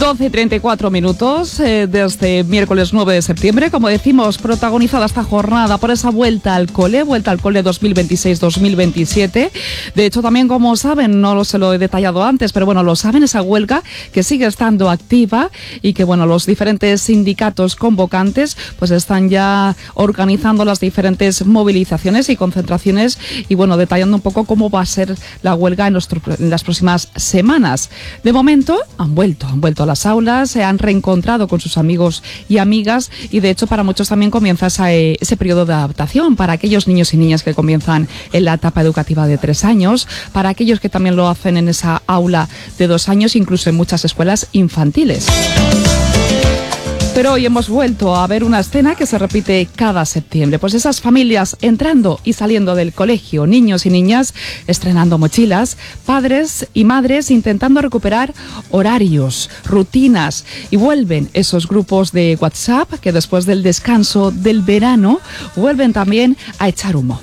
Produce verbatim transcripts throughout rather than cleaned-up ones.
doce y treinta y cuatro minutos eh, desde miércoles nueve de septiembre, como decimos, protagonizada esta jornada por esa vuelta al cole, vuelta al cole dos mil veintiséis dos mil veintisiete. De hecho, también, como saben, no se lo he detallado antes, pero bueno, lo saben, esa huelga que sigue estando activa y que, bueno, los diferentes sindicatos convocantes pues están ya organizando las diferentes movilizaciones y concentraciones y, bueno, detallando un poco cómo va a ser la huelga en, nuestro, en las próximas semanas. De momento, han vuelto, han vuelto a las aulas, se han reencontrado con sus amigos y amigas y, de hecho, para muchos también comienza esa, ese periodo de adaptación para aquellos niños y niñas que comienzan en la etapa educativa de tres años, para aquellos que también lo hacen en esa aula de dos años, incluso en muchas escuelas infantiles. Pero hoy hemos vuelto a ver una escena que se repite cada septiembre. Pues esas familias entrando y saliendo del colegio, niños y niñas estrenando mochilas, padres y madres intentando recuperar horarios, rutinas, y vuelven esos grupos de WhatsApp que después del descanso del verano vuelven también a echar humo.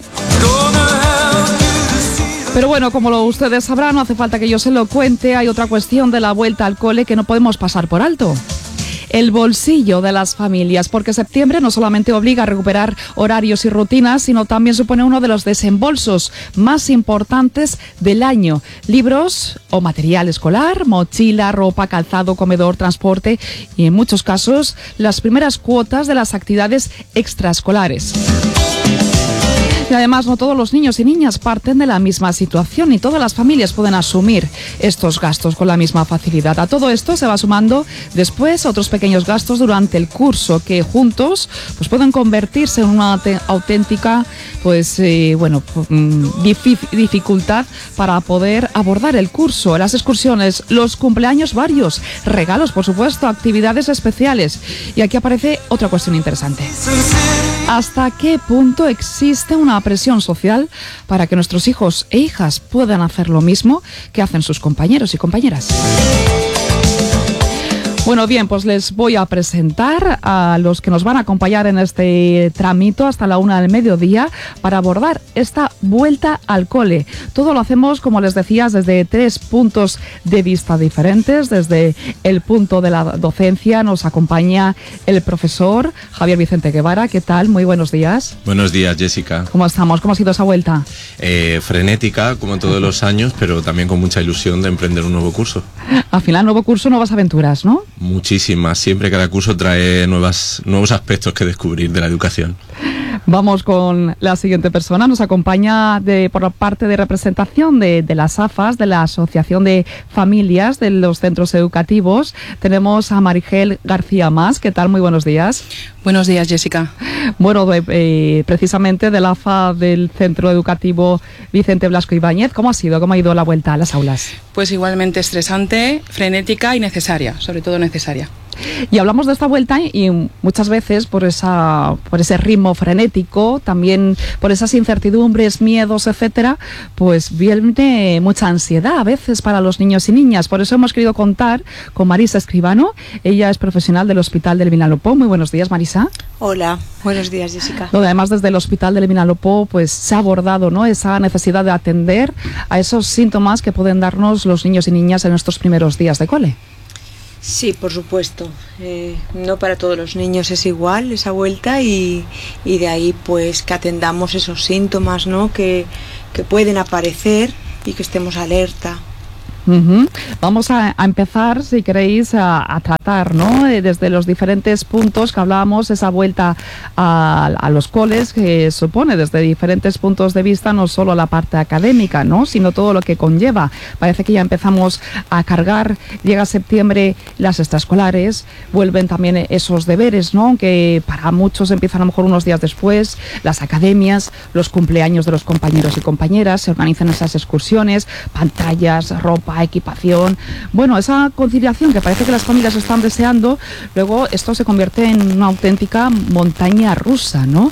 Pero bueno, como lo ustedes sabrán, no hace falta que yo se lo cuente, hay otra cuestión de la vuelta al cole que no podemos pasar por alto. El bolsillo de las familias, porque septiembre no solamente obliga a recuperar horarios y rutinas, sino también supone uno de los desembolsos más importantes del año. Libros o material escolar, mochila, ropa, calzado, comedor, transporte y, en muchos casos, las primeras cuotas de las actividades extraescolares. Y además, no todos los niños y niñas parten de la misma situación y todas las familias pueden asumir estos gastos con la misma facilidad. A todo esto se va sumando después otros pequeños gastos durante el curso que juntos pues pueden convertirse en una auténtica pues eh, bueno dificultad para poder abordar el curso. Las excursiones, los cumpleaños varios, regalos, por supuesto, actividades especiales. Y aquí aparece otra cuestión interesante. ¿Hasta qué punto existe una presión social para que nuestros hijos e hijas puedan hacer lo mismo que hacen sus compañeros y compañeras? Bueno, bien, pues les voy a presentar a los que nos van a acompañar en este trámite hasta la una del mediodía para abordar esta vuelta al cole. Todo lo hacemos, como les decía, desde tres puntos de vista diferentes. Desde el punto de la docencia nos acompaña el profesor Javier Vicente Guevara. ¿Qué tal? Muy buenos días. Buenos días, Jessica. ¿Cómo estamos? ¿Cómo ha sido esa vuelta? Eh, frenética, como todos los años, pero también con mucha ilusión de emprender un nuevo curso. Al final, nuevo curso, nuevas aventuras, ¿no? Muchísimas. Siempre cada curso trae nuevas, nuevos aspectos que descubrir de la educación. Vamos con la siguiente persona. Nos acompaña de, por la parte de representación de, de las A F As, de la Asociación de Familias de los Centros Educativos. Tenemos a Marigel García Mas. ¿Qué tal? Muy buenos días. Buenos días, Jessica. Bueno, de, eh, precisamente de la A F A del Centro Educativo Vicente Blasco Ibáñez. ¿Cómo ha sido? ¿Cómo ha ido la vuelta a las aulas? Pues igualmente estresante, frenética y necesaria, sobre todo necesaria. Y hablamos de esta vuelta y muchas veces por esa por ese ritmo frenético, también por esas incertidumbres, miedos, etcétera, pues viene mucha ansiedad a veces para los niños y niñas. Por eso hemos querido contar con Marisa Escribano. Ella es profesional del Hospital del Vinalopó. Muy buenos días, Marisa. Hola, buenos días, Jessica. Donde además desde el Hospital del Vinalopó pues se ha abordado, ¿no?, esa necesidad de atender a esos síntomas que pueden darnos los niños y niñas en estos primeros días de cole. Sí, por supuesto. Eh, no para todos los niños es igual esa vuelta y, y de ahí pues que atendamos esos síntomas, ¿no?, que, que pueden aparecer y que estemos alerta. Uh-huh. Vamos a, a empezar, si queréis, a, a tratar, ¿no?, eh, desde los diferentes puntos que hablábamos, esa vuelta a, a los coles que supone desde diferentes puntos de vista, no solo la parte académica, ¿no?, sino todo lo que conlleva. Parece que ya empezamos a cargar, llega septiembre, las extraescolares, vuelven también esos deberes, ¿no?, que para muchos empiezan a lo mejor unos días después, las academias, los cumpleaños de los compañeros y compañeras, se organizan esas excursiones, pantallas, ropa, equipación. Bueno, esa conciliación que parece que las familias están deseando, luego esto se convierte en una auténtica montaña rusa, ¿no?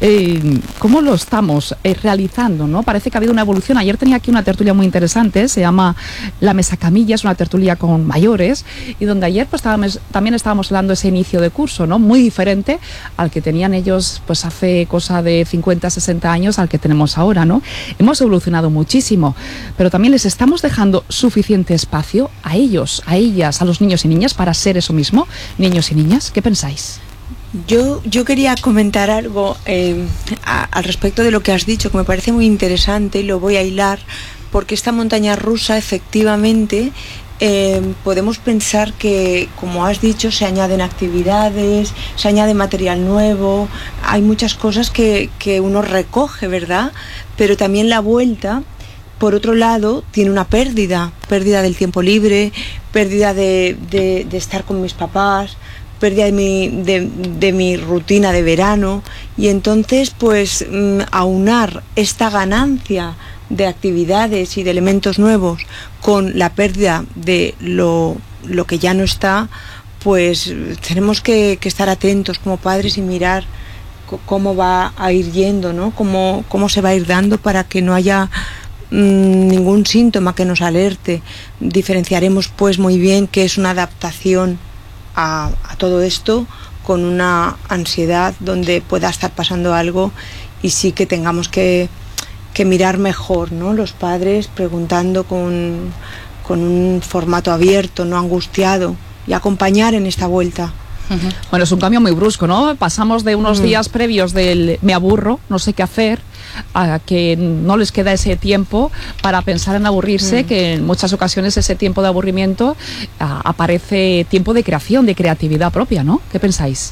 Eh, ¿Cómo lo estamos eh, realizando, no? Parece que ha habido una evolución. Ayer tenía aquí una tertulia muy interesante, se llama La Mesa Camilla, es una tertulia con mayores, y donde ayer pues estábamos, también estábamos hablando de ese inicio de curso, ¿no?, muy diferente al que tenían ellos pues hace cosa de cincuenta, sesenta años al que tenemos ahora, ¿no? Hemos evolucionado muchísimo, pero también les estamos dejando su suficiente espacio a ellos, a ellas, a los niños y niñas para ser eso mismo, niños y niñas? ¿Qué pensáis? Yo, yo quería comentar algo eh, a, al respecto de lo que has dicho, que me parece muy interesante, y lo voy a hilar, porque esta montaña rusa, efectivamente, eh, podemos pensar que, como has dicho, se añaden actividades, se añade material nuevo, hay muchas cosas que, que uno recoge, ¿verdad? Pero también la vuelta, por otro lado, tiene una pérdida, pérdida del tiempo libre, pérdida de, de, de estar con mis papás, pérdida de mi, de, de mi rutina de verano, y entonces pues mm, aunar esta ganancia de actividades y de elementos nuevos con la pérdida de lo, lo que ya no está, pues tenemos que, que estar atentos como padres y mirar c- cómo va a ir yendo, ¿no? Cómo, cómo se va a ir dando para que no haya mmm, ningún síntoma que nos alerte. Diferenciaremos pues muy bien qué es una adaptación A, a todo esto con una ansiedad donde pueda estar pasando algo, y sí que tengamos que, que mirar mejor, ¿no? Los padres preguntando con, con un formato abierto, no angustiado, y acompañar en esta vuelta. Uh-huh. Bueno, es un cambio muy brusco, ¿no? Pasamos de unos uh-huh. días previos del me aburro, no sé qué hacer, a que no les queda ese tiempo para pensar en aburrirse, uh-huh. que en muchas ocasiones ese tiempo de aburrimiento uh, aparece tiempo de creación, de creatividad propia, ¿no? ¿Qué pensáis?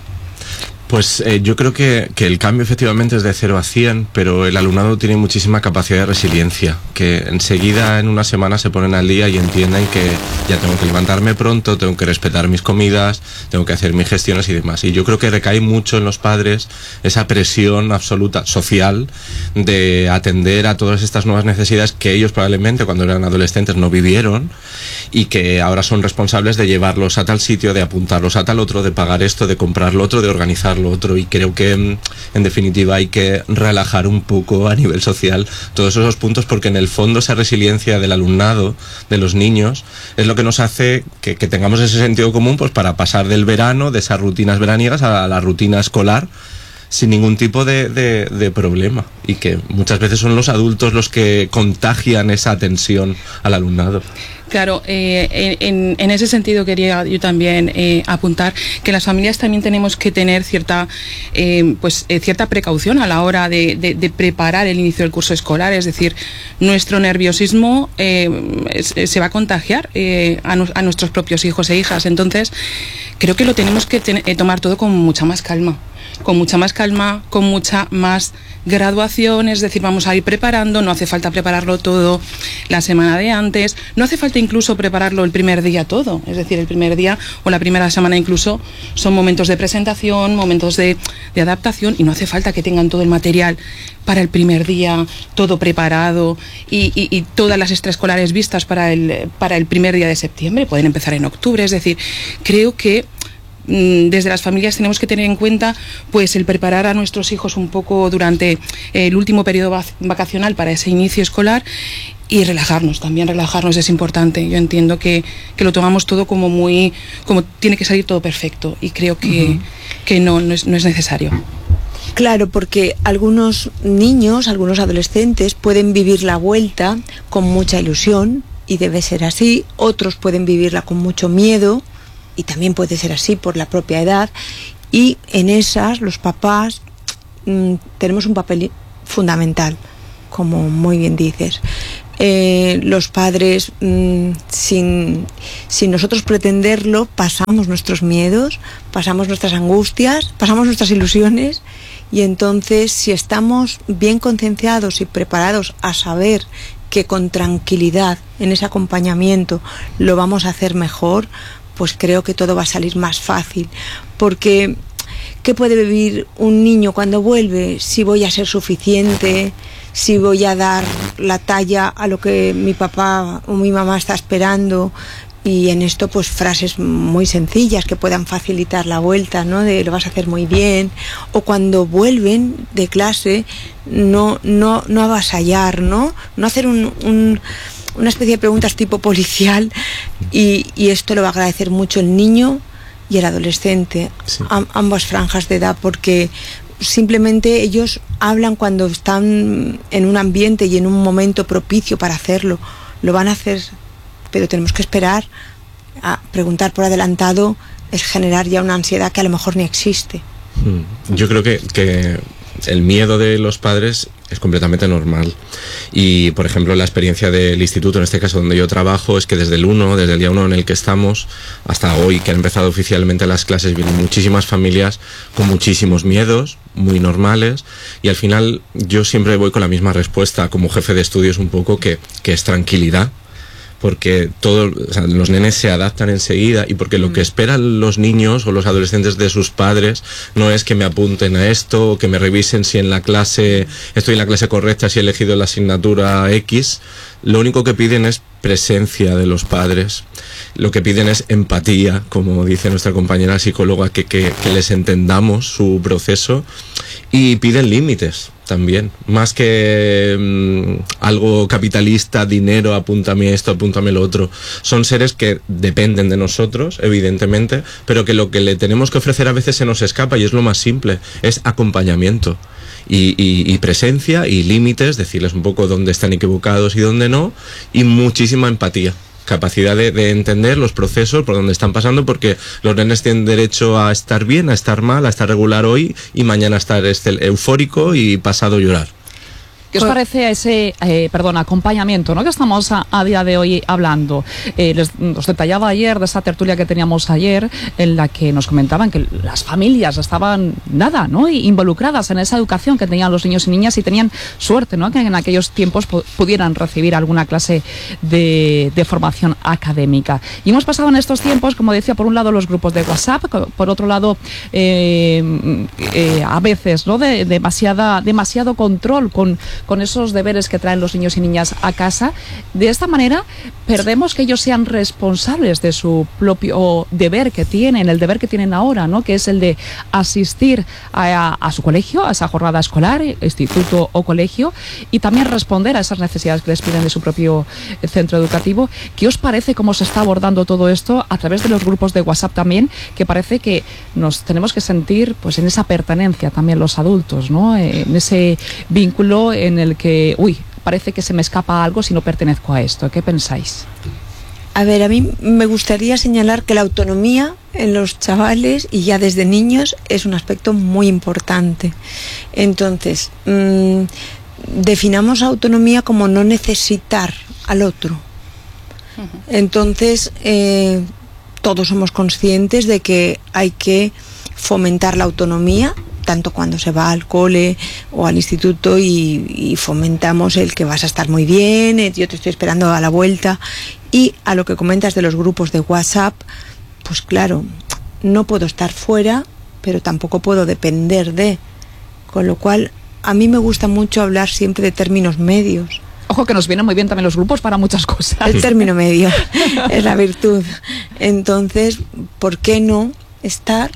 Pues eh, yo creo que, que el cambio efectivamente es de cero a cien, pero el alumnado tiene muchísima capacidad de resiliencia, que enseguida en una semana se ponen al día y entienden que ya tengo que levantarme pronto, tengo que respetar mis comidas, tengo que hacer mis gestiones y demás. Y yo creo que recae mucho en los padres esa presión absoluta social de atender a todas estas nuevas necesidades que ellos probablemente cuando eran adolescentes no vivieron, y que ahora son responsables de llevarlos a tal sitio, de apuntarlos a tal otro, de pagar esto, de comprar lo otro, de organizar lo otro. Y creo que en definitiva hay que relajar un poco a nivel social todos esos puntos, porque en el fondo esa resiliencia del alumnado, de los niños, es lo que nos hace que, que tengamos ese sentido común pues para pasar del verano, de esas rutinas veraniegas, a la rutina escolar sin ningún tipo de, de, de problema, y que muchas veces son los adultos los que contagian esa tensión al alumnado. Claro, eh, en, en ese sentido quería yo también eh, apuntar que las familias también tenemos que tener cierta eh, pues eh, cierta precaución a la hora de, de, de preparar el inicio del curso escolar. Es decir, nuestro nerviosismo eh, es, se va a contagiar eh, a, no, a nuestros propios hijos e hijas. Entonces, creo que lo tenemos que ten, eh, tomar todo con mucha más calma. con mucha más calma, con mucha más graduación, es decir, vamos a ir preparando, no hace falta prepararlo todo la semana de antes, no hace falta incluso prepararlo el primer día todo, es decir, el primer día o la primera semana incluso son momentos de presentación, momentos de, de adaptación, y no hace falta que tengan todo el material para el primer día, todo preparado y, y, y todas las extraescolares vistas para el, para el primer día de septiembre, pueden empezar en octubre, es decir, creo que desde las familias tenemos que tener en cuenta pues el preparar a nuestros hijos un poco durante el último periodo vacacional para ese inicio escolar, y relajarnos, también relajarnos es importante. Yo entiendo que, que lo tomamos todo como muy, como tiene que salir todo perfecto, y creo que, uh-huh. que no, no es, no es necesario. Claro, porque algunos niños, algunos adolescentes pueden vivir la vuelta con mucha ilusión, y debe ser así. Otros pueden vivirla con mucho miedo, y también puede ser así por la propia edad, y en esas los papás mmm, tenemos un papel fundamental, como muy bien dices. Eh, los padres, mmm, sin, sin nosotros pretenderlo, pasamos nuestros miedos, pasamos nuestras angustias, pasamos nuestras ilusiones, y entonces si estamos bien concienciados y preparados a saber que con tranquilidad en ese acompañamiento lo vamos a hacer mejor, pues creo que todo va a salir más fácil. Porque ¿qué puede vivir un niño cuando vuelve? Si voy a ser suficiente, si voy a dar la talla a lo que mi papá o mi mamá está esperando. Y en esto pues frases muy sencillas que puedan facilitar la vuelta, ¿no? De lo vas a hacer muy bien. O cuando vuelven de clase, no, no, no avasallar, ¿no? No hacer un... un una especie de preguntas tipo policial, y, y esto lo va a agradecer mucho el niño y el adolescente, sí. Am, ambas franjas de edad, porque simplemente ellos hablan cuando están en un ambiente y en un momento propicio para hacerlo. Lo van a hacer pero tenemos que esperar. A preguntar por adelantado es generar ya una ansiedad que a lo mejor ni existe. Yo creo que, que el miedo de los padres es completamente normal. Y, por ejemplo, la experiencia del instituto, en este caso donde yo trabajo, es que desde el uno, desde el día uno en el que estamos, hasta hoy, que han empezado oficialmente las clases, vienen muchísimas familias con muchísimos miedos, muy normales, y al final yo siempre voy con la misma respuesta como jefe de estudios un poco, que, que es tranquilidad. Porque todos, o sea, los nenes se adaptan enseguida, y porque lo que esperan los niños o los adolescentes de sus padres no es que me apunten a esto o que me revisen si en la clase estoy en la clase correcta, si he elegido la asignatura X. Lo único que piden es presencia de los padres. Lo que piden es empatía, como dice nuestra compañera psicóloga, que, que, que les entendamos su proceso, y piden límites también, más que mmm, algo capitalista, dinero, apúntame esto, apúntame lo otro. Son seres que dependen de nosotros, evidentemente, pero que lo que le tenemos que ofrecer a veces se nos escapa, y es lo más simple, es acompañamiento. Y, y, y presencia y límites, decirles un poco dónde están equivocados y dónde no, y muchísima empatía, capacidad de, de entender los procesos por donde están pasando, porque los nenes tienen derecho a estar bien, a estar mal, a estar regular hoy y mañana estar este, eufórico y pasado llorar. ¿Qué os parece a ese, eh, perdón, acompañamiento, ¿no?, que estamos a, a día de hoy hablando? Eh, les, os detallaba ayer de esa tertulia que teníamos ayer, en la que nos comentaban que las familias estaban, nada, ¿no?, involucradas en esa educación que tenían los niños y niñas, y tenían suerte, ¿no?, que en aquellos tiempos pudieran recibir alguna clase de, de formación académica. Y hemos pasado en estos tiempos, como decía, por un lado los grupos de WhatsApp, por otro lado, eh, eh, a veces, ¿no?, de, demasiada, demasiado control con con esos deberes que traen los niños y niñas a casa. De esta manera perdemos que ellos sean responsables de su propio deber que tienen, el deber que tienen ahora, ¿no?, que es el de asistir a, a su colegio, a esa jornada escolar, instituto o colegio, y también responder a esas necesidades que les piden de su propio centro educativo. ¿Qué os parece cómo se está abordando todo esto a través de los grupos de WhatsApp también, que parece que nos tenemos que sentir pues en esa pertenencia también los adultos, ¿no?, en ese vínculo en el que, uy, parece que se me escapa algo si no pertenezco a esto? ¿Qué pensáis? A ver, a mí me gustaría señalar que la autonomía en los chavales, y ya desde niños, es un aspecto muy importante. Entonces, mmm, definamos autonomía como no necesitar al otro. Entonces, eh, todos somos conscientes de que hay que fomentar la autonomía, tanto cuando se va al cole o al instituto, y, y fomentamos el que vas a estar muy bien, yo te estoy esperando a la vuelta. Y a lo que comentas de los grupos de WhatsApp, pues claro, no puedo estar fuera, pero tampoco puedo depender de, con lo cual a mí me gusta mucho hablar siempre de términos medios. Ojo, que nos vienen muy bien también los grupos para muchas cosas. El término medio es la virtud. Entonces, ¿por qué no estar?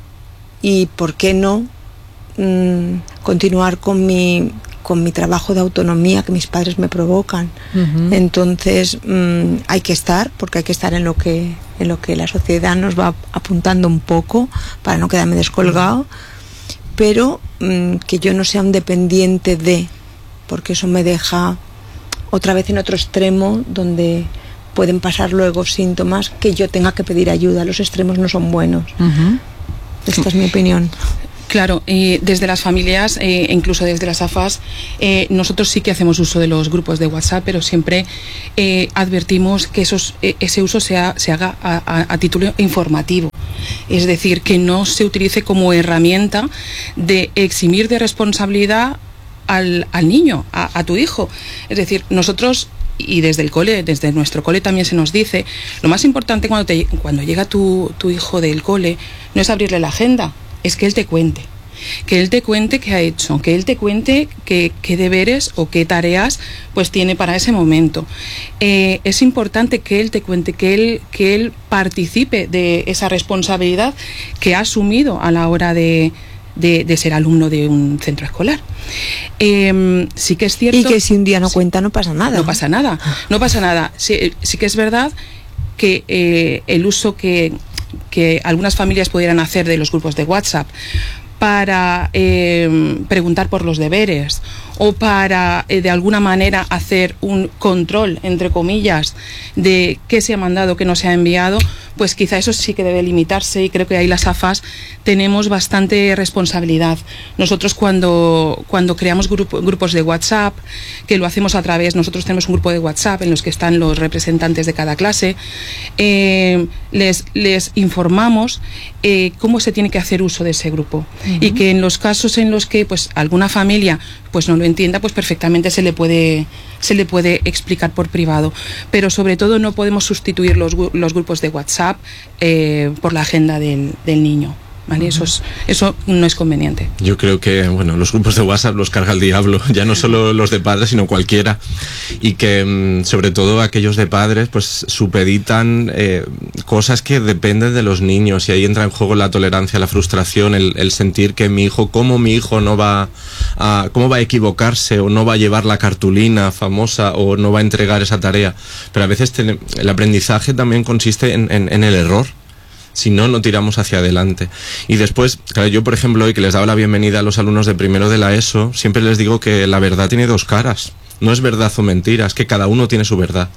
Y ¿por qué no mmm, continuar con mi, con mi trabajo de autonomía que mis padres me provocan? Uh-huh. Entonces, mmm, hay que estar, porque hay que estar en lo que, en lo que la sociedad nos va apuntando un poco, para no quedarme descolgado, uh-huh. pero mmm, que yo no sea un dependiente de, porque eso me deja otra vez en otro extremo, donde pueden pasar luego síntomas que yo tenga que pedir ayuda. Los extremos no son buenos. Uh-huh. Esta es mi opinión. Claro, eh, desde las familias, eh, incluso desde las A F As, eh, nosotros sí que hacemos uso de los grupos de WhatsApp, pero siempre eh, advertimos que esos, eh, ese uso sea, se haga a, a, a título informativo. Es decir, que no se utilice como herramienta de eximir de responsabilidad al, al niño, a, a tu hijo. Es decir, nosotros, y desde el cole, desde nuestro cole también se nos dice, lo más importante cuando, te, cuando llega tu, tu hijo del cole no es abrirle la agenda, es que él te cuente. Que él te cuente qué ha hecho, que él te cuente qué, qué deberes o qué tareas pues tiene para ese momento. Eh, es importante que él te cuente, que él, que él participe de esa responsabilidad que ha asumido a la hora de, de, de ser alumno de un centro escolar. Eh, sí que es cierto... Y que si un día no cuenta no pasa nada. No pasa nada, no pasa nada. Sí, sí que es verdad que eh, el uso que, que algunas familias pudieran hacer de los grupos de WhatsApp para eh, preguntar por los deberes o para eh, de alguna manera hacer un control, entre comillas, de qué se ha mandado, qué no se ha enviado, pues quizá eso sí que debe limitarse, y creo que ahí las A F As tenemos bastante responsabilidad. Nosotros cuando, cuando creamos grupo, grupos de WhatsApp, que lo hacemos a través, nosotros tenemos un grupo de WhatsApp en los que están los representantes de cada clase, eh, les, les informamos eh, cómo se tiene que hacer uso de ese grupo. Uh-huh. Y que en los casos en los que pues alguna familia pues no lo entienda, pues perfectamente se le puede, se le puede explicar por privado. Pero sobre todo no podemos sustituir los, los grupos de WhatsApp eh, por la agenda del, del niño. ¿Vale? Eso, es, eso no es conveniente. Yo creo que, bueno, los grupos de WhatsApp los carga el diablo, ya no solo los de padres, sino cualquiera, y que sobre todo aquellos de padres pues supeditan eh, cosas que dependen de los niños, y ahí entra en juego la tolerancia, la frustración, el, el sentir que mi hijo, cómo mi hijo no va a, cómo va a equivocarse, o no va a llevar la cartulina famosa, o no va a entregar esa tarea. Pero a veces ten, el aprendizaje también consiste en, en, en el error. Si no, no tiramos hacia adelante. Y después, claro, yo por ejemplo, hoy que les daba la bienvenida a los alumnos de primero de la ESO, siempre les digo que la verdad tiene dos caras. No es verdad o mentira, es que cada uno tiene su verdad.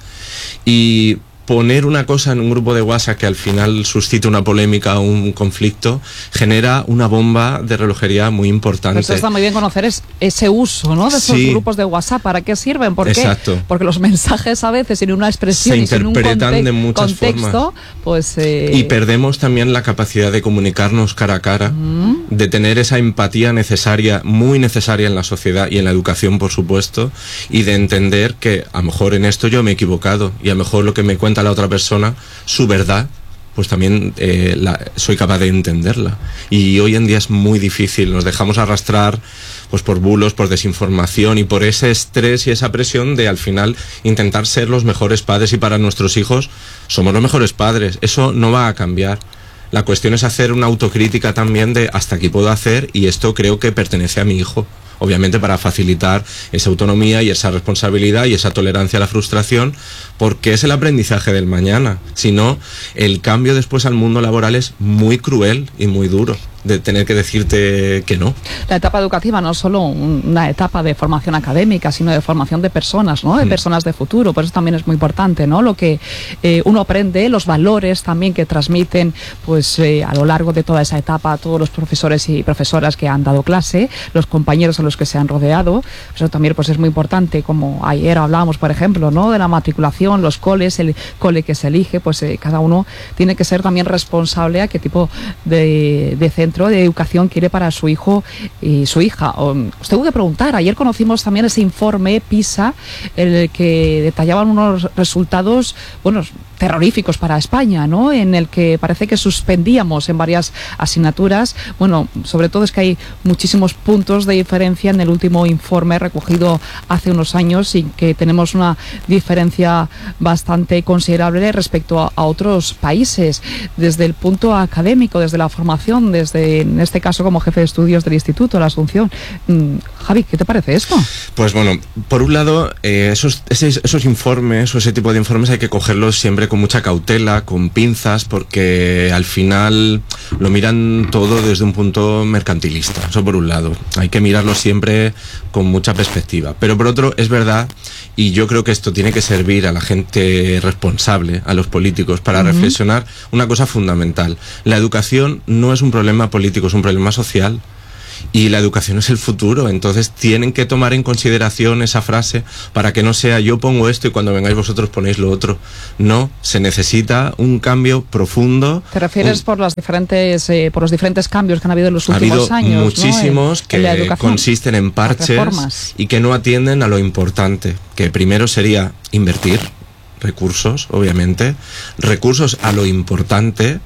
Y poner una cosa en un grupo de WhatsApp que al final suscita una polémica o un conflicto, genera una bomba de relojería muy importante. Eso está muy bien conocer es ese uso, ¿no?, de esos sí. grupos de WhatsApp. ¿Para qué sirven? ¿Por Exacto. qué? Porque los mensajes a veces sin una expresión se y sin un interpretan de muchas contexto, formas. Pues, eh... y perdemos también la capacidad de comunicarnos cara a cara, mm. de tener esa empatía necesaria, muy necesaria en la sociedad y en la educación, por supuesto, y de entender que a lo mejor en esto yo me he equivocado, y a lo mejor lo que me cuenta la otra persona, su verdad, pues también eh, la, soy capaz de entenderla. Y hoy en día es muy difícil, nos dejamos arrastrar pues por bulos, por desinformación y por ese estrés y esa presión de al final intentar ser los mejores padres, y para nuestros hijos somos los mejores padres. Eso no va a cambiar. La cuestión es hacer una autocrítica también de hasta aquí puedo hacer, y esto creo que pertenece a mi hijo. Obviamente para facilitar esa autonomía y esa responsabilidad y esa tolerancia a la frustración, porque es el aprendizaje del mañana. Si no, el cambio después al mundo laboral es muy cruel y muy duro, de tener que decirte que no. La etapa educativa no es solo un, una etapa de formación académica, sino de formación de personas, ¿no?, de mm. personas de futuro. Por eso también es muy importante, ¿no?, lo que eh, uno aprende, los valores también que transmiten pues eh, a lo largo de toda esa etapa todos los profesores y profesoras que han dado clase, los compañeros a los que se han rodeado. Eso también pues es muy importante, como ayer hablábamos, por ejemplo, ¿no?, de la matriculación, los coles, el cole que se elige, pues eh, cada uno tiene que ser también responsable a qué tipo de, de centro de educación quiere para su hijo y su hija. Os tengo que preguntar, ayer conocimos también ese informe PISA, en el que detallaban unos resultados, bueno, terroríficos para España, ¿no?, en el que parece que suspendíamos en varias asignaturas. Bueno, sobre todo es que hay muchísimos puntos de diferencia en el último informe recogido hace unos años, y que tenemos una diferencia bastante considerable respecto a, a otros países, desde el punto académico, desde la formación, desde, en este caso, como jefe de estudios del Instituto, la Asunción. Mm, Javi, ¿qué te parece esto? Pues bueno, por un lado, eh, esos, esos, esos informes o ese tipo de informes hay que cogerlos siempre con mucha cautela, con pinzas, porque al final lo miran todo desde un punto mercantilista. Eso por un lado, hay que mirarlo siempre con mucha perspectiva. Pero por otro, es verdad, y yo creo que esto tiene que servir a la gente responsable, a los políticos, para uh-huh. reflexionar una cosa fundamental. La educación no es un problema político, es un problema social. Y la educación es el futuro, entonces tienen que tomar en consideración esa frase para que no sea yo pongo esto y cuando vengáis vosotros ponéis lo otro. No, se necesita un cambio profundo. ¿Te refieres un, por las diferentes eh, por los diferentes cambios que han habido en los últimos años? Ha habido muchísimos, ¿no?, en, en que consisten en parches y que no atienden a lo importante, que primero sería invertir recursos, obviamente, recursos a lo importante,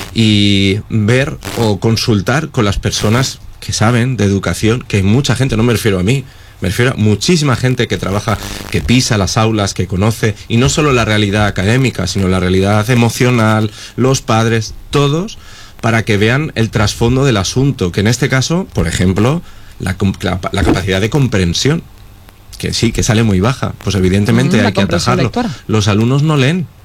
y ver o consultar con las personas que saben de educación, que hay mucha gente, no me refiero a mí, me refiero a muchísima gente que trabaja, que pisa las aulas, que conoce, y no solo la realidad académica, sino la realidad emocional, los padres, todos, para que vean el trasfondo del asunto, que en este caso, por ejemplo, la, la, la capacidad de comprensión, que sí, que sale muy baja, pues evidentemente mm, hay que atajarlo. Lectora. Los alumnos no leen.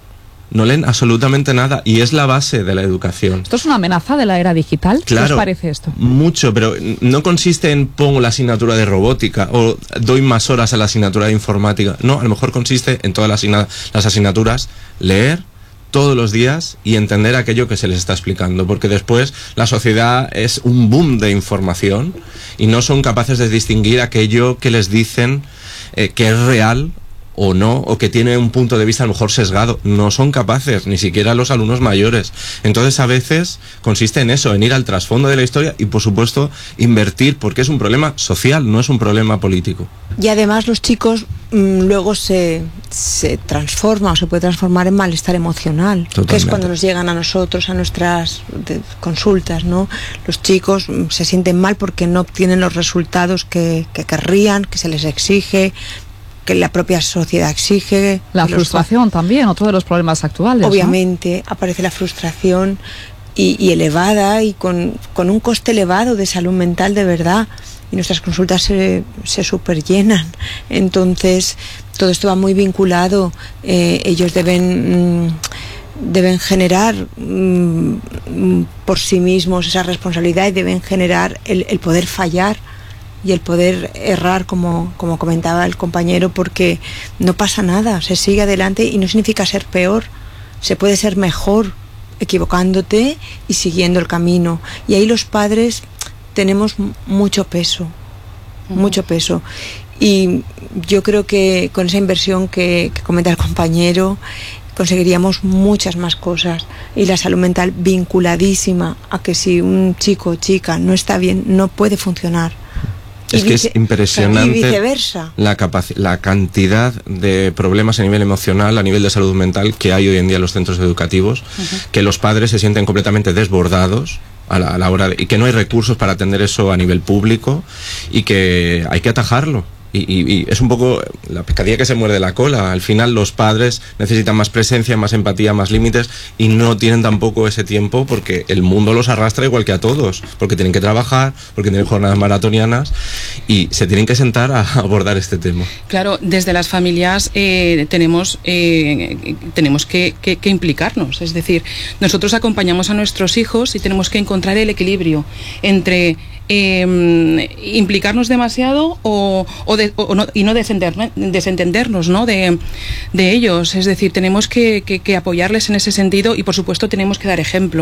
no leen absolutamente nada y es la base de la educación. ¿Esto es una amenaza de la era digital? Claro, ¿Qué os parece esto? Mucho, pero no consiste en pongo la asignatura de robótica o doy más horas a la asignatura de informática. No, a lo mejor consiste en todas las, asigna- las asignaturas leer todos los días y entender aquello que se les está explicando, porque después la sociedad es un boom de información y no son capaces de distinguir aquello que les dicen eh, que es real o no, o que tiene un punto de vista a lo mejor sesgado. No son capaces, ni siquiera los alumnos mayores. Entonces a veces consiste en eso, en ir al trasfondo de la historia y por supuesto invertir, porque es un problema social, no es un problema político. Y además los chicos mmm, luego se, se transforma o se puede transformar en malestar emocional. Totalmente. Que es cuando nos llegan a nosotros, a nuestras de, consultas, ¿no? Los chicos mmm, se sienten mal porque no obtienen los resultados que, que querrían, que se les exige, que la propia sociedad exige. La frustración los... también, otro de los problemas actuales. Obviamente, ¿no? Aparece la frustración y, y elevada y con, con un coste elevado de salud mental de verdad. Y nuestras consultas se, se superllenan. Entonces, todo esto va muy vinculado. Eh, ellos deben... Mmm, deben generar mmm, por sí mismos esa responsabilidad y deben generar el, el poder fallar y el poder errar, como, como comentaba el compañero, porque no pasa nada, se sigue adelante y no significa ser peor, se puede ser mejor equivocándote y siguiendo el camino. Y ahí los padres tenemos mucho peso, uh-huh. mucho peso. Y yo creo que con esa inversión que, que comenta el compañero conseguiríamos muchas más cosas, y la salud mental vinculadísima a que si un chico o chica no está bien, no puede funcionar. Es que es impresionante y viceversa. La, capac- la cantidad de problemas a nivel emocional, a nivel de salud mental que hay hoy en día en los centros educativos, uh-huh. que los padres se sienten completamente desbordados a la, a la hora de, y que no hay recursos para atender eso a nivel público y que hay que atajarlo. Y, y, y es un poco la pescadilla que se muerde la cola. Al final los padres necesitan más presencia, más empatía, más límites, y no tienen tampoco ese tiempo porque el mundo los arrastra igual que a todos, porque tienen que trabajar, porque tienen jornadas maratonianas y se tienen que sentar a abordar este tema. Claro, desde las familias eh, tenemos, eh, tenemos que, que, que implicarnos. Es decir, nosotros acompañamos a nuestros hijos y tenemos que encontrar el equilibrio entre Eh, implicarnos demasiado o, o, de, o no, y no desentender, desentendernos, ¿no? de, de ellos. Es decir, tenemos que, que, que apoyarles en ese sentido y por supuesto tenemos que dar ejemplo.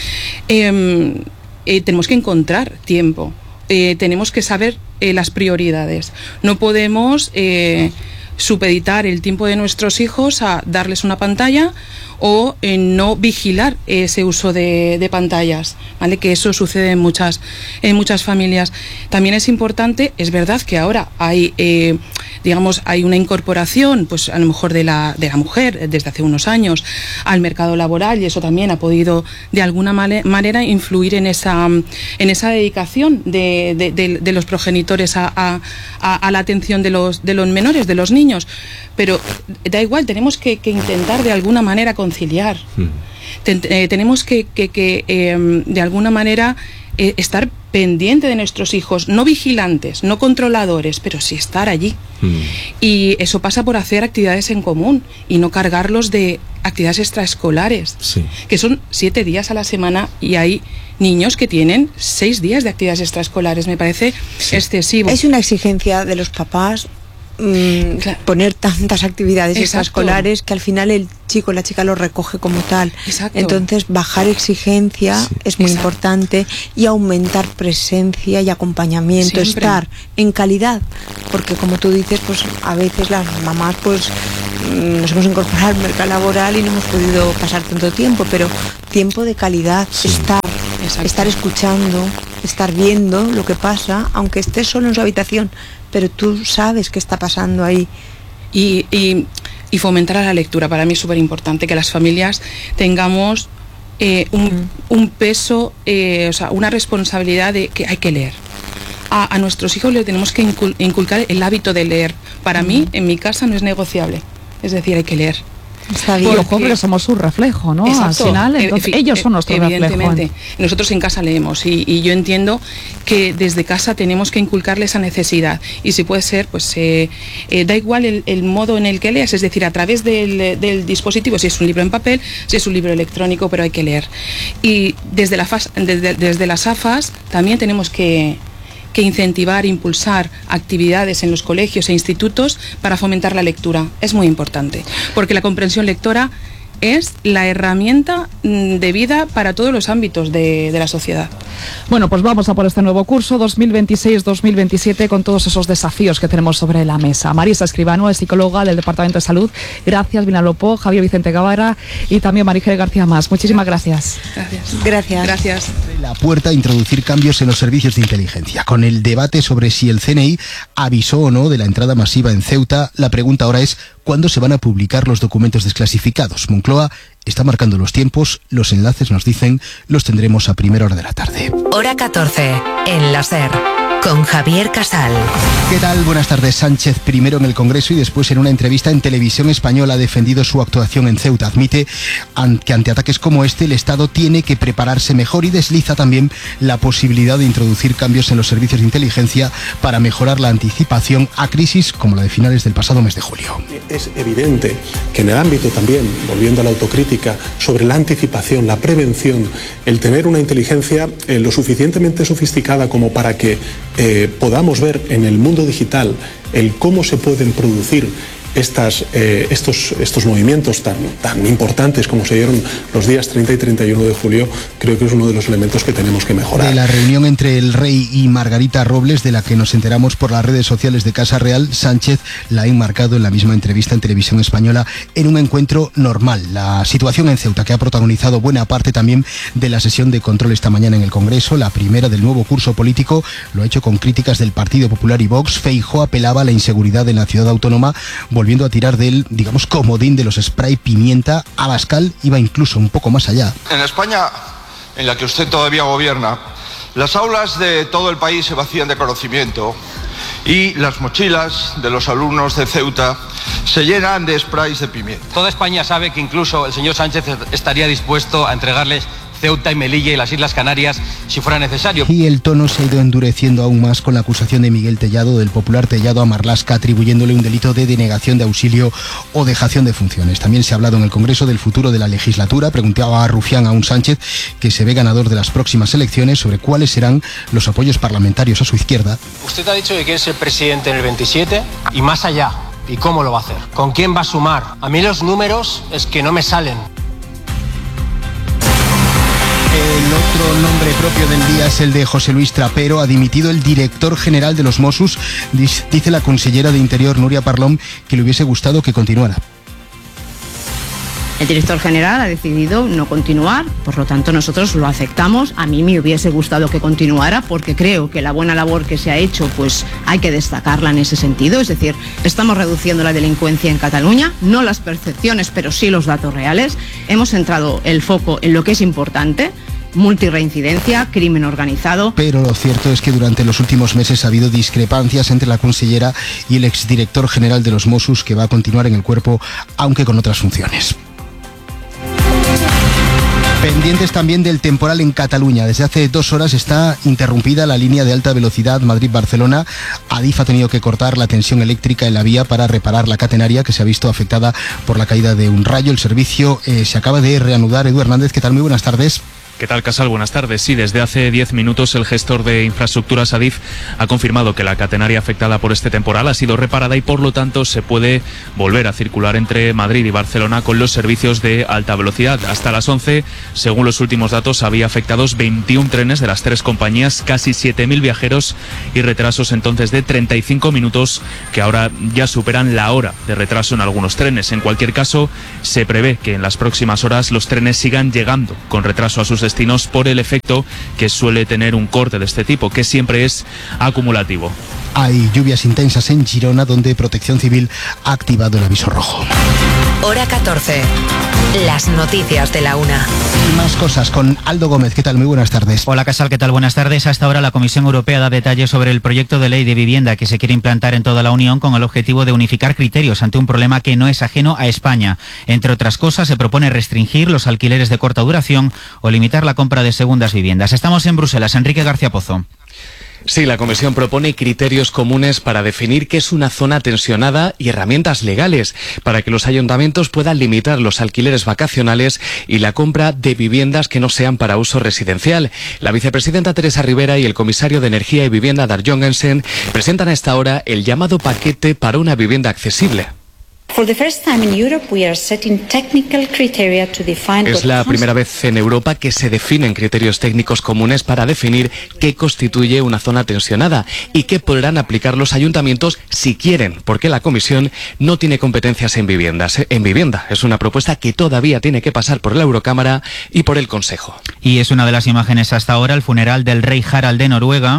Eh, eh, tenemos que encontrar tiempo, eh, tenemos que saber eh, las prioridades. No podemos eh, supeditar el tiempo de nuestros hijos a darles una pantalla o eh, no vigilar ese uso de, de pantallas, ¿vale? Que eso sucede en muchas, en muchas familias. También es importante, es verdad que ahora hay, eh, digamos, hay una incorporación, pues a lo mejor de la, de la mujer desde hace unos años al mercado laboral, y eso también ha podido de alguna male, manera influir en esa, en esa dedicación de, de, de, de los progenitores a, a, a la atención de los, de los menores, de los niños. Pero da igual, tenemos que, que intentar de alguna manera conciliar. Mm. Ten, eh, tenemos que, que, que eh, de alguna manera eh, estar pendiente de nuestros hijos, no vigilantes, no controladores, pero sí estar allí. Mm. Y eso pasa por hacer actividades en común y no cargarlos de actividades extraescolares, sí. que son siete días a la semana, y hay niños que tienen seis días de actividades extraescolares. Me parece sí. excesivo. Es una exigencia de los papás. Mm, claro. Poner tantas actividades Exacto. extraescolares que al final el chico o la chica lo recoge como tal. Exacto. Entonces bajar exigencia sí. es muy Exacto. importante, y aumentar presencia y acompañamiento, Siempre. estar en calidad, porque como tú dices, pues a veces las mamás pues nos hemos incorporado al mercado laboral y no hemos podido pasar tanto tiempo, pero tiempo de calidad, sí. estar Exacto. estar escuchando, estar viendo lo que pasa, aunque estés solo en su habitación, pero tú sabes qué está pasando ahí. Y, y, y fomentar la lectura, para mí es súper importante que las familias tengamos eh, un, mm. un peso, eh, o sea, una responsabilidad de que hay que leer. A, a nuestros hijos le tenemos que incul- inculcar el hábito de leer. Para mm. mí, en mi casa, no es negociable. Es decir, hay que leer. Está bien. Porque, ojo, porque somos su reflejo, ¿no? Exacto. Al final, entonces, Evi- ellos son nuestro evidentemente. reflejo. Nosotros en casa leemos y, y yo entiendo que desde casa tenemos que inculcarle esa necesidad y si puede ser, pues eh, eh, da igual el, el modo en el que leas, es decir, a través del, del dispositivo, si es un libro en papel, si es un libro electrónico, pero hay que leer. Y desde, la fas, desde, desde las A F A S también tenemos que que incentivar, impulsar actividades en los colegios e institutos para fomentar la lectura. Es muy importante, porque la comprensión lectora es la herramienta de vida para todos los ámbitos de, de la sociedad. Bueno, pues vamos a por este nuevo curso dos mil veintiséis dos mil veintisiete con todos esos desafíos que tenemos sobre la mesa. Marisa Escribano es psicóloga del Departamento de Salud. Gracias, Vinalopó, Javier Vicente Guevara y también Marigel García Mas. Muchísimas gracias. Gracias. Gracias. Gracias. La puerta a introducir cambios en los servicios de inteligencia. Con el debate sobre si el C N I avisó o no de la entrada masiva en Ceuta, la pregunta ahora es ¿cuándo se van a publicar los documentos desclasificados? Moncloa está marcando los tiempos, los enlaces nos dicen, los tendremos a primera hora de la tarde. Hora catorce, en la SER, con Javier Casal. ¿Qué tal? Buenas tardes. Sánchez, primero en el Congreso y después en una entrevista en Televisión Española, ha defendido su actuación en Ceuta. Admite que ante ataques como este el Estado tiene que prepararse mejor y desliza también la posibilidad de introducir cambios en los servicios de inteligencia para mejorar la anticipación a crisis como la de finales del pasado mes de julio. Es evidente que en el ámbito también, volviendo a la autocrítica, sobre la anticipación, la prevención, el tener una inteligencia eh, lo suficientemente sofisticada como para que eh, podamos ver en el mundo digital el cómo se pueden producir Estas, eh, estos, estos movimientos tan, tan importantes como se dieron los días treinta y treinta y uno de julio, creo que es uno de los elementos que tenemos que mejorar. De la reunión entre el rey y Margarita Robles, de la que nos enteramos por las redes sociales de Casa Real, Sánchez la ha enmarcado en la misma entrevista en Televisión Española en un encuentro normal. La situación en Ceuta, que ha protagonizado buena parte también de la sesión de control esta mañana en el Congreso, la primera del nuevo curso político, lo ha hecho con críticas del Partido Popular y Vox. Feijóo apelaba a la inseguridad en la ciudad autónoma, volviendo a tirar del, digamos, comodín de los spray pimienta. Abascal iba incluso un poco más allá. En España, en la que usted todavía gobierna, las aulas de todo el país se vacían de conocimiento y las mochilas de los alumnos de Ceuta se llenan de sprays de pimienta. Toda España sabe que incluso el señor Sánchez estaría dispuesto a entregarles Ceuta y Melilla y las Islas Canarias si fuera necesario. Y el tono se ha ido endureciendo aún más con la acusación de Miguel Tellado, del popular Tellado, a Marlaska, atribuyéndole un delito de denegación de auxilio o dejación de funciones. También se ha hablado en el Congreso del futuro de la legislatura. Preguntaba a Rufián a un Sánchez, que se ve ganador de las próximas elecciones, sobre cuáles serán los apoyos parlamentarios a su izquierda. Usted ha dicho que quiere ser presidente en el veintisiete y más allá. ¿Y cómo lo va a hacer? ¿Con quién va a sumar? A mí los números es que no me salen. El otro nombre propio del día es el de José Luis Trapero. Ha dimitido el director general de los Mossos. Dice la consellera de Interior, Núria Parlon, que le hubiese gustado que continuara. El director general ha decidido no continuar, por lo tanto nosotros lo aceptamos. A mí me hubiese gustado que continuara porque creo que la buena labor que se ha hecho pues hay que destacarla en ese sentido. Es decir, estamos reduciendo la delincuencia en Cataluña, no las percepciones pero sí los datos reales. Hemos centrado el foco en lo que es importante: multirreincidencia, crimen organizado. Pero lo cierto es que durante los últimos meses ha habido discrepancias entre la consellera y el exdirector general de los Mossos, que va a continuar en el cuerpo aunque con otras funciones. Pendientes también del temporal en Cataluña. Desde hace dos horas está interrumpida la línea de alta velocidad Madrid-Barcelona. Adif ha tenido que cortar la tensión eléctrica en la vía para reparar la catenaria, que se ha visto afectada por la caída de un rayo. El servicio eh, se acaba de reanudar. Edu Hernández, ¿qué tal? Muy buenas tardes. ¿Qué tal, Casal? Buenas tardes. Sí, desde hace diez minutos el gestor de infraestructuras Adif ha confirmado que la catenaria afectada por este temporal ha sido reparada y por lo tanto se puede volver a circular entre Madrid y Barcelona con los servicios de alta velocidad. Hasta las once, según los últimos datos, había afectados veintiún trenes de las tres compañías, casi siete mil viajeros y retrasos entonces de treinta y cinco minutos, que ahora ya superan la hora de retraso en algunos trenes. En cualquier caso, se prevé que en las próximas horas los trenes sigan llegando con retraso a sus destinos por el efecto que suele tener un corte de este tipo, que siempre es acumulativo. Hay lluvias intensas en Girona, donde Protección Civil ha activado el aviso rojo. Hora catorce. Las noticias de la una. Y más cosas con Aldo Gómez. ¿Qué tal? Muy buenas tardes. Hola, Casal. ¿Qué tal? Buenas tardes. Hasta ahora la Comisión Europea da detalles sobre el proyecto de ley de vivienda que se quiere implantar en toda la Unión con el objetivo de unificar criterios ante un problema que no es ajeno a España. Entre otras cosas, se propone restringir los alquileres de corta duración o limitar la compra de segundas viviendas. Estamos en Bruselas. Enrique García Pozo. Sí, la Comisión propone criterios comunes para definir qué es una zona tensionada y herramientas legales para que los ayuntamientos puedan limitar los alquileres vacacionales y la compra de viviendas que no sean para uso residencial. La vicepresidenta Teresa Rivera y el comisario de Energía y Vivienda, Dag Jorgensen, presentan a esta hora el llamado paquete para una vivienda accesible. Es la primera vez en Europa que se definen criterios técnicos comunes para definir qué constituye una zona tensionada y qué podrán aplicar los ayuntamientos si quieren, porque la Comisión no tiene competencias en viviendas. En vivienda es una propuesta que todavía tiene que pasar por la Eurocámara y por el Consejo. Y es una de las imágenes hasta ahora, el funeral del rey Harald de Noruega.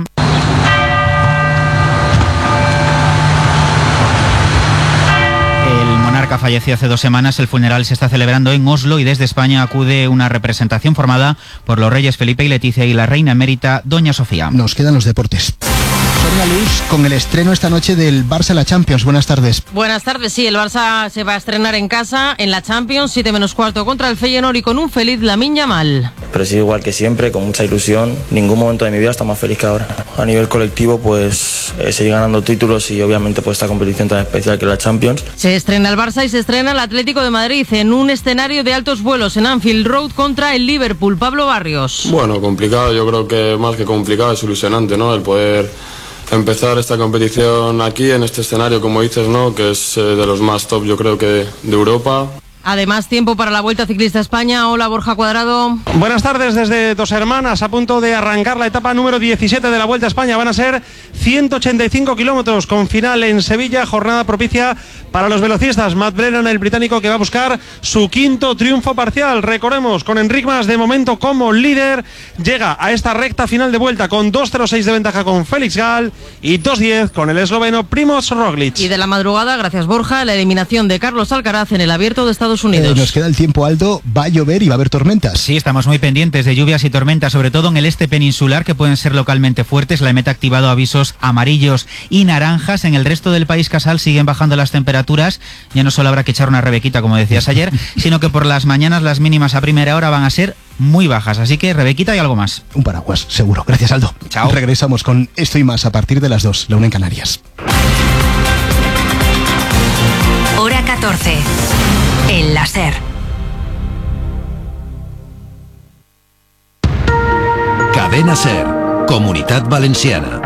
Falleció hace dos semanas. El funeral se está celebrando en Oslo y desde España acude una representación formada por los reyes Felipe y Leticia y la reina emérita Doña Sofía. Nos quedan los deportes. Sonia Luz, con el estreno esta noche del Barça en la Champions. Buenas tardes. Buenas tardes, sí, el Barça se va a estrenar en casa en la Champions, siete menos cuarto contra el Feyenoord y con un feliz Lamine Yamal. Pero sí, igual que siempre, con mucha ilusión. Ningún momento de mi vida está más feliz que ahora. A nivel colectivo, pues eh, seguir ganando títulos y obviamente pues esta competición tan especial que es la Champions. Se estrena el Barça y se estrena el Atlético de Madrid en un escenario de altos vuelos en Anfield Road contra el Liverpool. Pablo Barrios. Bueno, complicado, yo creo que más que complicado es ilusionante, ¿no? El poder empezar esta competición aquí, en este escenario, como dices, ¿no? Que es eh, de los más top, yo creo que de Europa. Además, tiempo para la Vuelta Ciclista a España. Hola, Borja Cuadrado. Buenas tardes desde Dos Hermanas, a punto de arrancar la etapa número diecisiete de la Vuelta a España. Van a ser ciento ochenta y cinco kilómetros con final en Sevilla, jornada propicia para los velocistas. Matt Brennan, el británico, que va a buscar su quinto triunfo parcial. Recordemos, con Enric Mas de momento como líder, llega a esta recta final de vuelta con dos cero seis de ventaja con Félix Gall y dos diez con el esloveno Primoz Roglic. Y de la madrugada, gracias Borja, la eliminación de Carlos Alcaraz en el Abierto de Estados Unidos. Eh, nos queda el tiempo, Aldo. Va a llover y va a haber tormentas. Sí, estamos muy pendientes de lluvias y tormentas, sobre todo en el este peninsular, que pueden ser localmente fuertes. La EMET ha activado avisos amarillos y naranjas. En el resto del país, Casal, siguen bajando las temperaturas. Ya no solo habrá que echar una rebequita, como decías ayer, sino que por las mañanas las mínimas a primera hora van a ser muy bajas. Así que rebequita y algo más. Un paraguas, seguro. Gracias, Aldo. Chao. Regresamos con esto y más a partir de las dos, la una en Canarias. Hora catorce. En la SER. Cadena SER. Comunitat Valenciana.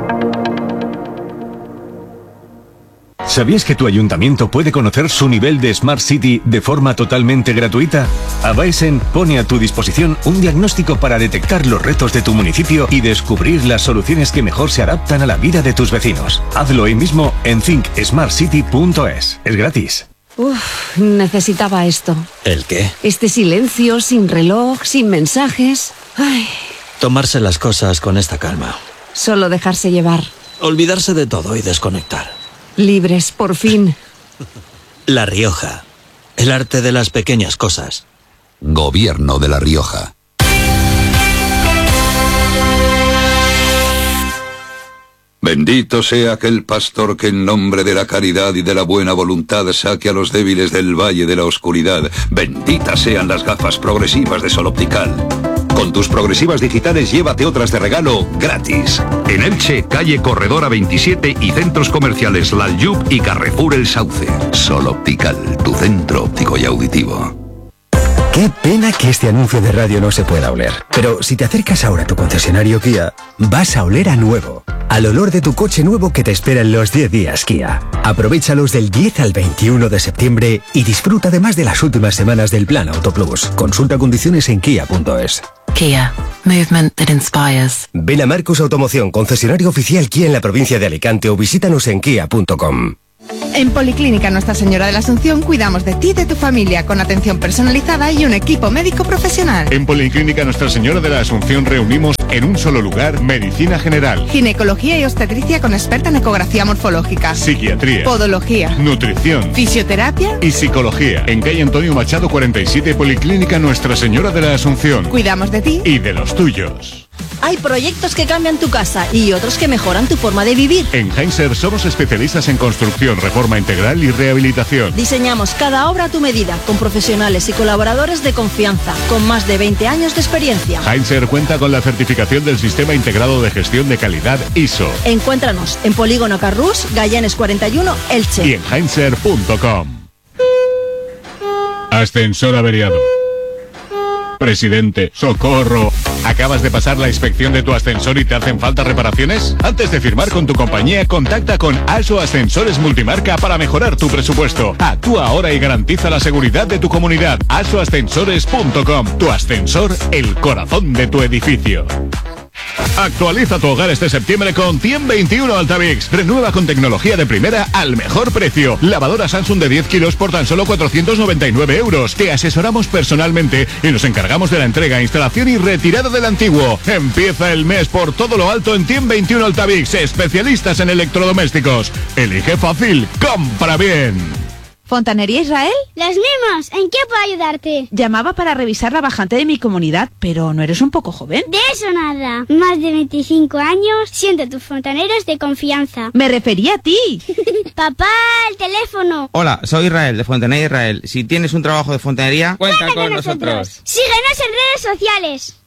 ¿Sabías que tu ayuntamiento puede conocer su nivel de Smart City de forma totalmente gratuita? Avaesen pone a tu disposición un diagnóstico para detectar los retos de tu municipio y descubrir las soluciones que mejor se adaptan a la vida de tus vecinos. Hazlo hoy mismo en think smart city punto es. Es gratis. Uf, necesitaba esto. ¿El qué? Este silencio, sin reloj, sin mensajes. Ay. Tomarse las cosas con esta calma. Solo dejarse llevar. Olvidarse de todo y desconectar. Libres, por fin. La Rioja. El arte de las pequeñas cosas. Gobierno de La Rioja. Bendito sea aquel pastor que en nombre de la caridad y de la buena voluntad saque a los débiles del valle de la oscuridad. Benditas sean las gafas progresivas de Sol Optical. Con tus progresivas digitales llévate otras de regalo gratis. En Elche, calle Corredora veintisiete y centros comerciales Lalyub y Carrefour El Sauce. Sol Optical, tu centro óptico y auditivo. Qué pena que este anuncio de radio no se pueda oler. Pero si te acercas ahora a tu concesionario Kia, vas a oler a nuevo. Al olor de tu coche nuevo que te espera en los diez días Kia. Aprovéchalos del diez al veintiuno de septiembre y disfruta además de las últimas semanas del Plan Auto Plus. Consulta condiciones en kia punto es. Kia. Movement that inspires. Ven a Marcus Automoción, concesionario oficial Kia en la provincia de Alicante, o visítanos en kia punto com. En Policlínica Nuestra Señora de la Asunción cuidamos de ti y de tu familia con atención personalizada y un equipo médico profesional. En Policlínica Nuestra Señora de la Asunción reunimos en un solo lugar medicina general, ginecología y obstetricia con experta en ecografía morfológica, psiquiatría, podología, nutrición, fisioterapia y psicología. En calle Antonio Machado cuarenta y siete, Policlínica Nuestra Señora de la Asunción. Cuidamos de ti y de los tuyos. Hay proyectos que cambian tu casa y otros que mejoran tu forma de vivir. En Heinzer somos especialistas en construcción, reforma integral y rehabilitación. Diseñamos cada obra a tu medida, con profesionales y colaboradores de confianza, con más de veinte años de experiencia. Heinzer cuenta con la certificación del Sistema Integrado de Gestión de Calidad I S O. Encuéntranos en Polígono Carrús, Gallanes cuarenta y uno, Elche. Y en heinzer punto com. Ascensor averiado. Presidente, socorro. ¿Acabas de pasar la inspección de tu ascensor y te hacen falta reparaciones? Antes de firmar con tu compañía, contacta con ASO Ascensores Multimarca para mejorar tu presupuesto. Actúa ahora y garantiza la seguridad de tu comunidad. aso ascensores punto com. Tu ascensor, el corazón de tu edificio. Actualiza tu hogar este septiembre con Tiem veintiuno Altavix. Renueva con tecnología de primera al mejor precio. Lavadora Samsung de diez kilos por tan solo cuatrocientos noventa y nueve euros. Te asesoramos personalmente y nos encargamos de la entrega, instalación y retirada del antiguo. Empieza el mes por todo lo alto en Tiem veintiuno Altavix. Especialistas en electrodomésticos. Elige fácil, compra bien. ¿Fontanería Israel? Los mismos. ¿En qué puedo ayudarte? Llamaba para revisar la bajante de mi comunidad, pero ¿no eres un poco joven? De eso nada. Más de veinticinco años, siendo tus fontaneros de confianza. Me refería a ti. Papá, el teléfono. Hola, soy Israel, de Fontanería Israel. Si tienes un trabajo de fontanería, cuenta con, con nosotros. nosotros. Síguenos en redes sociales.